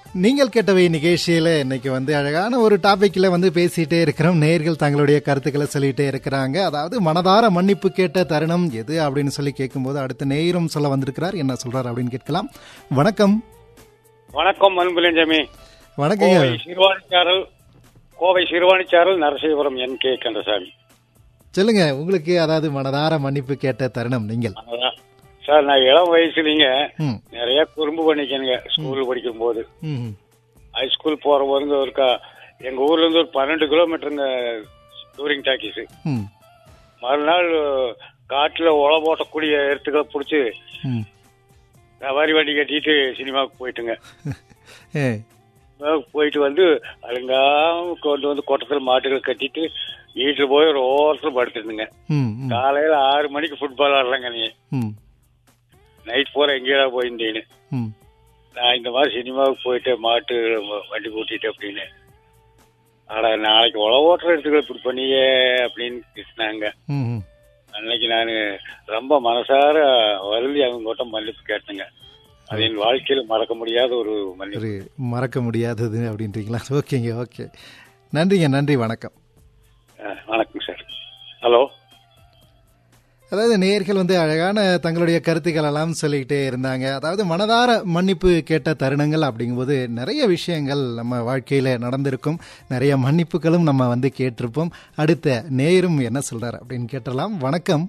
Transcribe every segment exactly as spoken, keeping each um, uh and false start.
நீங்கள் கேட்டவை நிகழ்ச்சியில இன்னைக்கு வந்து அழகான ஒரு டாபிக்ல வந்து பேசிட்டே இருக்கிறோம். நேயர்கள் தங்களுடைய கருத்துக்களை சொல்லிட்டே இருக்கிறாங்க. அதாவது மனதார மன்னிப்பு கேட்ட தருணம் எது அப்படின்னு சொல்லி கேட்கும்போது அடுத்த நேயரும் சொல்ல வந்திருக்கிறார். என்ன சொல்றாரு அப்படின்னு கேட்கலாம். வணக்கம். வணக்கம் அன்புலஞ்சமி. வணக்கம். சிறுவாணிச்சாரல் கோவை சிறுவாணிச்சாரல் நரசிபுரம் என் கே கந்தசாமி. சொல்லுங்க, உங்களுக்கு அதாவது மனதார மன்னிப்பு கேட்ட தருணம் நீங்கள். சார், நான் இளம் வயசுலீங்க நிறைய குறும்பு பண்ணிக்கணுங்க. ஸ்கூல் படிக்கும் போது, ஹை ஸ்கூல் போற போது ஒரு எங்க ஊர்ல இருந்து ஒரு பன்னெண்டு கிலோமீட்டருங்க டூரிங் டாக்கீஸ். மறுநாள் காட்டுல உழ போட்டக்கூடிய இடத்துக்களை பிடிச்சி சவாரி வண்டி கட்டிட்டு சினிமாவுக்கு போயிட்டுங்க. போயிட்டு வந்து அழுங்காம கொண்டு வந்து கொட்டத்தில் மாட்டுகளை கட்டிட்டு வீட்டுல போய் ஒரு ஓரத்தில் படுத்துட்டுங்க. காலையில ஆறு மணிக்கு ஃபுட்பால் ஆடுறாங்க. நீ நைட் போற எங்கேயா போயிருந்தேன்னு நான் இந்த மாதிரி சினிமாவுக்கு போயிட்டு மாட்டு வண்டி கூட்டிட்டு அப்படின்னு, ஆனா நாளைக்கு உழவு ஓட்டுற இடத்துக்கு இப்படி பண்ணியே அப்படின்னு பேசினாங்க. அன்னைக்கு நான் ரொம்ப மனசார வருந்தி அவங்க கிட்ட மன்னிப்பு கேட்டேங்க. அது என் வாழ்க்கையில மறக்க முடியாத ஒரு மன்னிப்பு. மறக்க முடியாதது அப்படின்றீங்களா? ஓகேங்க, ஓகே, நன்றிங்க, நன்றி, வணக்கம். வணக்கம் சார். ஹலோ. அதாவது நேயர்கள் வந்து அழகான தங்களுடைய கருத்துக்கள் எல்லாம் சொல்லிக்கிட்டே இருந்தாங்க. அதாவது மனதார மன்னிப்பு கேட்ட தருணங்கள் அப்படிங்கும்போது நிறைய விஷயங்கள் நம்ம வாழ்க்கையில நடந்திருக்கும், நிறைய மன்னிப்புகளும் நம்ம வந்து கேட்டிருப்போம். அடுத்த நேயரும் என்ன சொல்றாரு அப்படின்னு கேட்டலாம். வணக்கம்.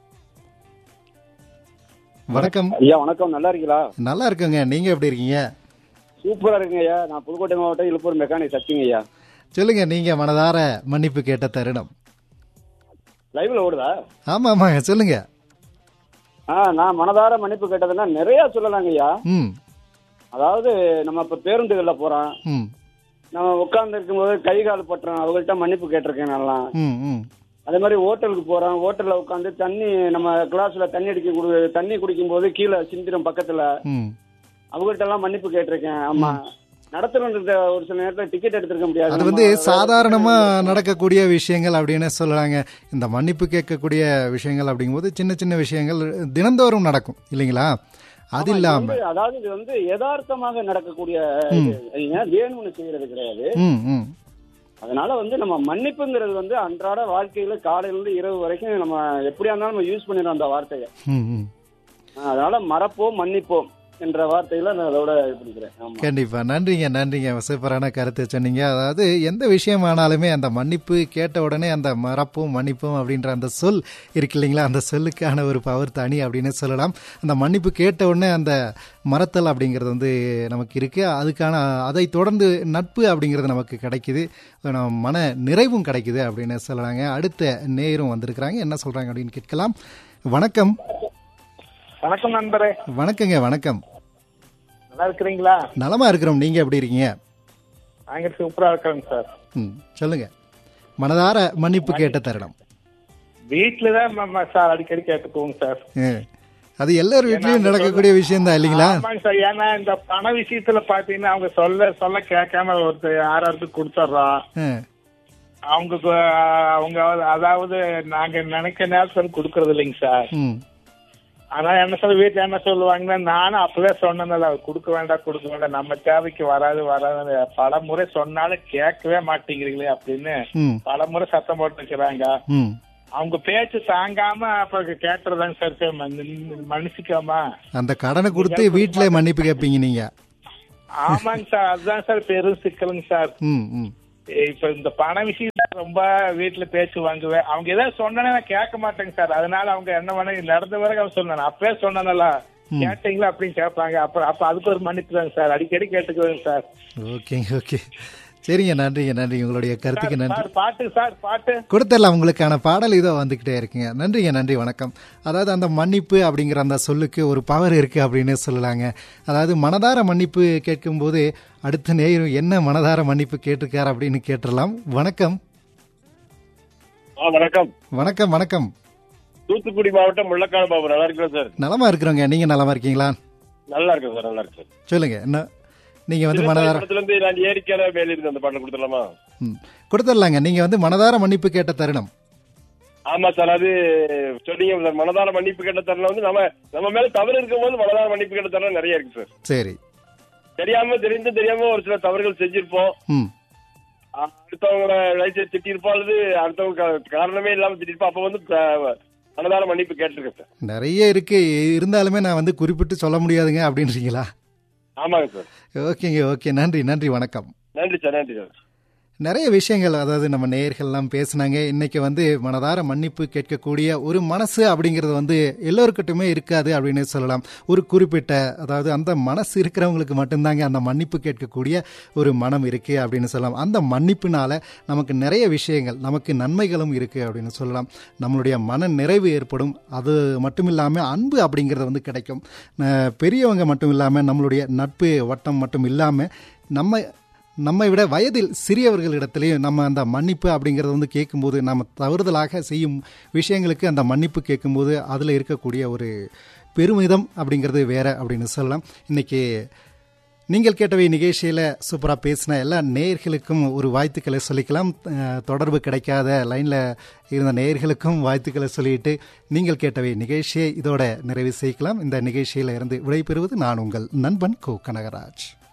வணக்கம் ஐயா. வணக்கம். நல்லா இருக்கீங்களா? நல்லா இருக்குங்க. நீங்க எப்படி இருக்கீங்க? சூப்பரா இருக்குங்க ஐயா. நான் புதுக்கோட்டை மாவட்டம் இழுப்பூர் மெக்கானிக் சக்திங்க ஐயா. சொல்லுங்க, நீங்க மனதார மன்னிப்பு கேட்ட தருணம். லைவ்ல ஓடுதா? ஆமா ஆமாங்க, சொல்லுங்க. ஆ, நான் மனதார மன்னிப்பு கேட்டதுன்னா நிறைய சொல்லலாங்க ஐயா. ம். அதாவது நம்ம இப்ப பேருந்துகள்ல போறோம், நம்ம உட்கார்ந்து இருக்கும்போது கை கால் பட்டுறோம், அவங்கள்ட்ட மன்னிப்பு கேட்டிருக்கேன் நல்லா. அதே மாதிரி ஹோட்டலுக்கு போறோம், ஹோட்டல்ல உட்காந்து தண்ணி நம்ம கிளாஸ்ல தண்ணி அடிக்க தண்ணி குடிக்கும் போது கீழே சிந்திரும் பக்கத்துல, அவங்கள்ட்ட எல்லாம் மன்னிப்பு கேட்டிருக்கேன். ஆமா, நடத்துறவங்க ஒரு சில நேரத்தில் டிக்கெட் எடுத்துருக்க முடியாது. அது வந்து சாதாரணமா நடக்கக்கூடிய விஷயங்கள் அப்படின்னு சொல்லலாங்க. இந்த மன்னிப்பு கேட்கக்கூடிய விஷயங்கள் அப்படிங்கும்போது சின்ன சின்ன விஷயங்கள் தினந்தோறும் நடக்கும் இல்லைங்களா? அது இல்லாம அதாவது இது வந்து யதார்த்தமாக நடக்கக்கூடிய, வேணும்னு செய்யறது கிடையாது. அதனால வந்து நம்ம மன்னிப்புங்கிறது வந்து அன்றாட வாழ்க்கையில காலையில இருந்து இரவு வரைக்கும் நம்ம எப்படியா இருந்தாலும் நம்ம யூஸ் பண்ணிடுறோம் அந்த வார்த்தையை. அதனால மறப்போம் மன்னிப்போம் என்ற வார்த்தையில நான் அதோட பிடிக்கிறேன். கண்டிப்பா, நன்றிங்க, நன்றிங்க. சூப்பரான கருத்து சொன்னீங்க. அதாவது எந்த விஷயமானாலுமே அந்த மன்னிப்பு கேட்ட உடனே அந்த மறப்பும் மன்னிப்பும் அப்படின்ற அந்த சொல் இருக்கு இல்லைங்களா, அந்த சொல்லுக்கான ஒரு பவர் தனி அப்படின்னு சொல்லலாம். அந்த மன்னிப்பு கேட்ட உடனே அந்த மறத்தல் அப்படிங்கிறது வந்து நமக்கு இருக்கு. அதுக்கான அதை தொடர்ந்து நட்பு அப்படிங்கிறது நமக்கு கிடைக்குது, மன நிறைவும் கிடைக்குது அப்படின்னு சொல்லலாங்க. அடுத்த நேயரும் வந்திருக்கிறாங்க. என்ன சொல்றாங்க அப்படின்னு கேட்கலாம். வணக்கம். வணக்கம் நண்பரே. வணக்கங்க. வணக்கம். நல்லா இருக்கிறீங்களா? நலமா இருக்கிறோம். நீங்க எப்படி இருக்கீங்க? நாங்க சூப்பரா இருக்கிறோம் சார். ம், சொல்லுங்க. மனதார மன்னிப்பு கேட்ட தருணம். வீட்டுலதான் சார் அடிக்கடி கேட்டுக்குவோங்க சார். அது எல்லாரும் வீட்லயும் நடக்கக்கூடிய விஷயம் தான் இல்லைங்களா? ஆமாங்க சார். ஏன்னா இந்த பண விஷயத்துல பாத்தீங்கன்னா அவங்க சொல்ல சொல்ல கேட்காம ஒருத்தர் யாராவது கொடுத்துட்றோம். அவங்க அவங்க அதாவது நாங்க நினைக்க நேரத்தில் கொடுக்கறது இல்லைங்க சார். ஆனா என்ன சொல்ல வீட்டுல என்ன சொல்லுவாங்கன்னா, நானும் அப்பவே சொன்னதில்ல கொடுக்க வேண்டாம் கொடுக்க வேண்டாம், நம்ம தேவைக்கு வராது வராது, பல முறை சொன்னாலும் கேட்கவே மாட்டேங்கிறீங்களே அப்படின்னு பல முறை சத்தம் போட்டு வைக்கிறாங்க. அவங்க பேச்சு தாங்காம அப்ப கேட்டுறதாங்க சார். மன்னிச்சுக்காமா அந்த கடனை கொடுத்து வீட்டுல மன்னிப்பு கேட்பீங்க நீங்க? ஆமாங்க சார், அதுதான் சார் பெரும் சிக்கலுங்க சார். இப்ப இந்த பண விஷயம் ரொம்ப வீட்டுல பேச்சு வாங்குவேன். அவங்க ஏதாவது சொன்னா கேட்க மாட்டேங்க சார். அதனால அவங்க என்ன பண்ண நடந்த வரைக்கும் அவங்க சொன்னாங்க, அப்பவே சொன்னல கேட்டீங்களா அப்படின்னு கேட்பாங்க. அப்புறம் அப்ப அதுக்கு ஒரு மன்னிப்பு தாங்க சார், அடிக்கடி கேட்டுக்குவேங்க சார். ஓகேங்க, ஓகே, சரிங்க, நன்றிங்க, நன்றி. உங்களுடைய கருத்துக்கு நன்றி. பாட்டு சார் பாட்டு கொடுத்துடலாம். உங்களுக்கான பாடல் இதோ வந்துகிட்டே இருக்குங்க. நன்றிங்க, நன்றி, வணக்கம். அதாவது அந்த மன்னிப்பு அப்படிங்கிற அந்த சொல்லுக்கு ஒரு பவர் இருக்கு அப்படின்னு சொல்லலாங்க. அதாவது மனதார மன்னிப்பு கேட்கும் போது அடுத்த நேரம் என்ன மனதார மன்னிப்பு கேட்டிருக்காரு அப்படின்னு கேட்டுடலாம். வணக்கம். வணக்கம். வணக்கம். வணக்கம். தூத்துக்குடி மாவட்டம் முள்ளக்காடு பாபு. நல்லா இருக்கீங்களா சார்? நலமா இருக்கிறோங்க. நீங்க நலமா இருக்கீங்களா? நல்லா இருக்கேன் சார். நல்லா இருக்கு. சொல்லுங்க, என்ன நீங்க வந்து மனதார ஏரிக்கான மேல இருந்து அந்த பாடல் கொடுத்துடலாமா? கொடுத்துடலாங்க. நீங்க வந்து மனதார மன்னிப்பு கேட்ட தருணம். ஆமா சார், அது சொன்னீங்க சார். மனதார மன்னிப்பு கேட்ட தருணம் வந்து நம்ம நம்ம மேல தவறு இருக்கும் போது மனதார மன்னிப்பு கேட்ட தருணம் நிறைய இருக்கு சார். சரி, தெரியாம தெரிந்து தெரியாம ஒரு சில தவறுகள் செஞ்சிருப்போம். ம் அடுத்தவங்கள லைசன்ஸ் திட்டிருப்போம், அல்லது அடுத்தவங்க காரணமே இல்லாம திட்டிருப்போம். அப்ப வந்து மனதார மன்னிப்பு கேட்டிருக்கேன் சார். நிறைய இருக்கு, இருந்தாலுமே நான் வந்து குறிப்பிட்டு சொல்ல முடியாதுங்க அப்படின்றீங்களா? ஆமாங்க சார். ஓகேங்க, ஓகே, நன்றி நன்றி, வணக்கம். நன்றி சார். நன்றி சார். நிறைய விஷயங்கள் அதாவது நம்ம நேயர்கள்லாம் பேசுனாங்க. இன்னைக்கு வந்து மனதார மன்னிப்பு கேட்கக்கூடிய ஒரு மனசு அப்படிங்கிறது வந்து எல்லோருக்கிட்டுமே இருக்காது அப்படின்னு சொல்லலாம். ஒரு குறிப்பிட்ட அதாவது அந்த மனசு இருக்கிறவங்களுக்கு மட்டும்தாங்க அந்த மன்னிப்பு கேட்கக்கூடிய ஒரு மனம் இருக்கு அப்படின்னு சொல்லலாம். அந்த மன்னிப்புனால நமக்கு நிறைய விஷயங்கள், நமக்கு நன்மைகளும் இருக்கு அப்படின்னு சொல்லலாம். நம்மளுடைய மன நிறைவு ஏற்படும். அது மட்டும் இல்லாமல் அன்பு அப்படிங்கிறது வந்து கிடைக்கும். பெரியவங்க மட்டும் இல்லாமல் நம்மளுடைய நட்பு வட்டம் மட்டும் இல்லாமல் நம்ம நம்மை விட வயதில் சிறியவர்களிடத்திலையும் நம்ம அந்த மன்னிப்பு அப்படிங்கிறத வந்து கேட்கும்போது, நம்ம தவறுதலாக செய்யும் விஷயங்களுக்கு அந்த மன்னிப்பு கேட்கும்போது அதில் இருக்கக்கூடிய ஒரு பெருமிதம் அப்படிங்கிறது வேற அப்படின்னு சொல்லலாம். இன்னைக்கு நீங்கள் கேட்டவை நிகழ்ச்சியில் சூப்பராக பேசின எல்லா நேயர்களுக்கும் ஒரு வாழ்த்துக்களை சொல்லிக்கலாம். தொடர்பு கிடைக்காத லைனில் இருந்த நேயர்களுக்கும் வாழ்த்துக்களை சொல்லிட்டு நீங்கள் கேட்டவை நிகழ்ச்சியை இதோட நிறைவு செய்யலாம். இந்த நிகழ்ச்சியில் இருந்து விடைபெறுவது நான் உங்கள் நண்பன் கோ கனகராஜ்.